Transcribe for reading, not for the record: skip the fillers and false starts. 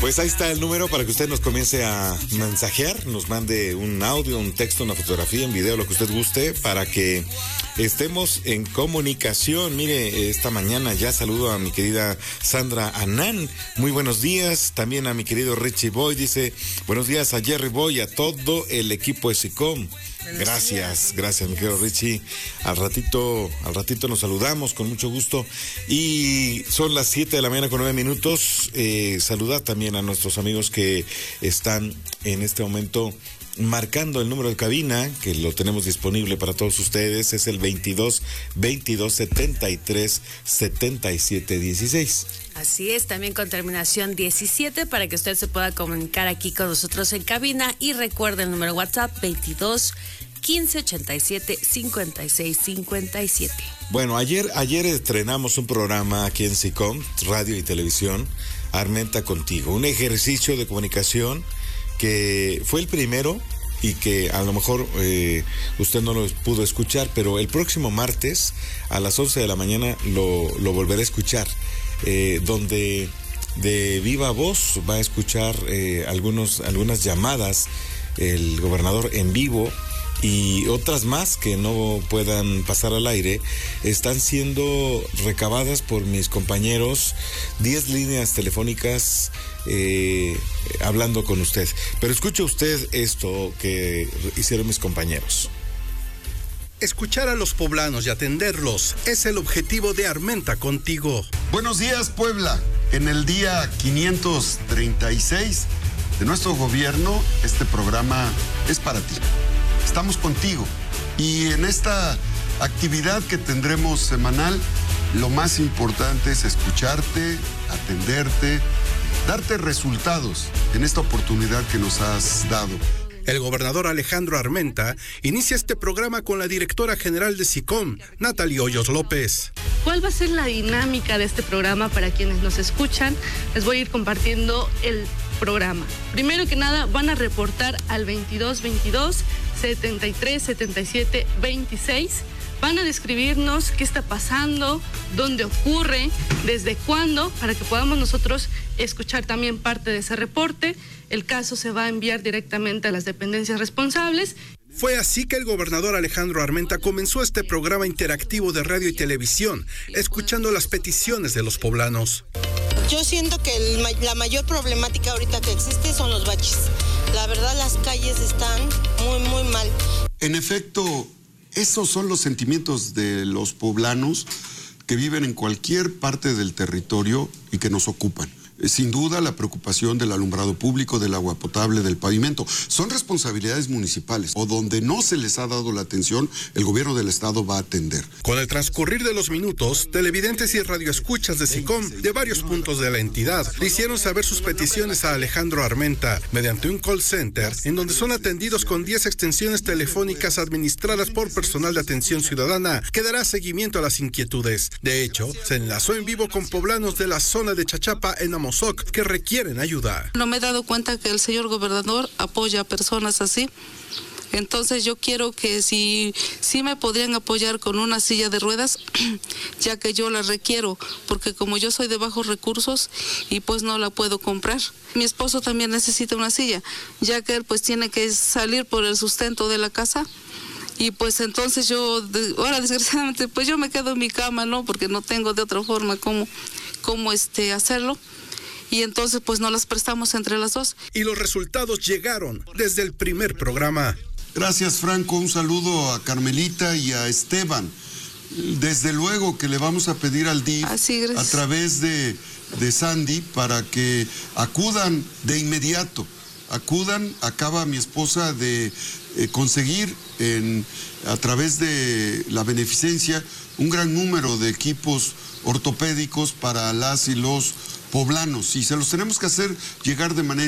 Pues ahí está el número para que usted nos comience a mensajear, nos mande un audio, un texto, una fotografía, un video, lo que usted guste, para que estemos en comunicación. Mire, esta mañana ya saludo a mi querida Sandra Anán. Muy buenos días. También a mi querido Richie Boy. Dice, buenos días a Jerry Boy, a todo el equipo de SICOM. Gracias, mi querido Richie. Al ratito nos saludamos con mucho gusto. Y son las 7 de la mañana con 9 minutos. Saludar también a nuestros amigos que están en este momento marcando el número de cabina, que lo tenemos disponible para todos ustedes. Es el 22 73 77 16. Así es, también con terminación 17 para que usted se pueda comunicar aquí con nosotros en cabina. Y recuerde el número WhatsApp 22 15 87 56 57. Bueno, ayer estrenamos un programa aquí en SICOM, radio y televisión, Armenta Contigo, un ejercicio de comunicación que fue el primero y que a lo mejor usted no lo pudo escuchar, pero el próximo martes a las 11 de la mañana lo volveré a escuchar, donde de viva voz va a escuchar algunas llamadas el gobernador en vivo, y otras más que no puedan pasar al aire están siendo recabadas por mis compañeros, 10 líneas telefónicas hablando con usted. Pero escuche usted esto que hicieron mis compañeros. Escuchar a los poblanos y atenderlos es el objetivo de Armenta Contigo. Buenos días, Puebla. En el día 536 de nuestro gobierno, este programa es para ti. Estamos contigo y en esta actividad que tendremos semanal, lo más importante es escucharte, atenderte, darte resultados en esta oportunidad que nos has dado. El gobernador Alejandro Armenta inicia este programa con la directora general de SICOM, Natalie Hoyos López. ¿Cuál va a ser la dinámica de este programa para quienes nos escuchan? Les voy a ir compartiendo el programa. Primero que nada, van a reportar al 2222 73 77 26. Van a describirnos qué está pasando, dónde ocurre, desde cuándo, para que podamos nosotros escuchar también parte de ese reporte. El caso se va a enviar directamente a las dependencias responsables. Fue así que el gobernador Alejandro Armenta comenzó este programa interactivo de radio y televisión, escuchando las peticiones de los poblanos. Yo siento que la mayor problemática ahorita que existe son los baches. La verdad, las calles están muy, muy mal. En efecto, esos son los sentimientos de los poblanos que viven en cualquier parte del territorio y que nos ocupan. Sin duda, la preocupación del alumbrado público, del agua potable, del pavimento, son responsabilidades municipales, o donde no se les ha dado la atención, el gobierno del estado va a atender. Con el transcurrir de los minutos, televidentes y radioescuchas de SICOM de varios puntos de la entidad le hicieron saber sus peticiones a Alejandro Armenta mediante un call center en donde son atendidos con 10 extensiones telefónicas administradas por personal de atención ciudadana que dará seguimiento a las inquietudes. De hecho, se enlazó en vivo con poblanos de la zona de Chachapa en Amozoc que requieren ayuda. No me he dado cuenta que el señor gobernador apoya a personas así. Entonces yo quiero que si me podrían apoyar con una silla de ruedas, ya que yo la requiero, porque como yo soy de bajos recursos y pues no la puedo comprar. Mi esposo también necesita una silla, ya que él pues tiene que salir por el sustento de la casa. Y pues entonces ahora desgraciadamente pues yo me quedo en mi cama, ¿no? Porque no tengo de otra forma cómo hacerlo. Y entonces pues nos las prestamos entre las dos. Y los resultados llegaron desde el primer programa. Gracias, Franco. Un saludo a Carmelita y a Esteban. Desde luego que le vamos a pedir al DIF a través de Sandy para que acudan de inmediato. Acaba mi esposa de conseguir a través de la beneficencia un gran número de equipos ortopédicos para las y los poblanos, y se los tenemos que hacer llegar de manera